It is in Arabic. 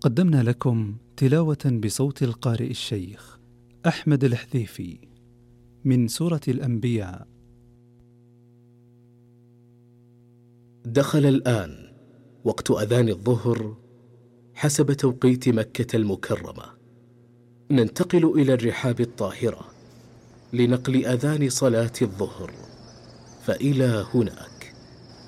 قدمنا لكم تلاوة بصوت القارئ الشيخ أحمد الحذيفي من سورة الأنبياء. دخل الآن وقت أذان الظهر حسب توقيت مكة المكرمة. ننتقل إلى الرحاب الطاهرة لنقل أذان صلاة الظهر، فإلى هناك.